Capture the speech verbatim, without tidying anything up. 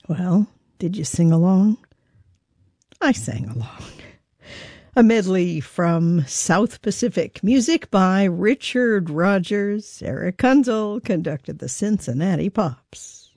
Well, did you sing along? I sang along. A medley from South Pacific, music by Richard Rogers. Eric Kunzel conducted the Cincinnati Pops.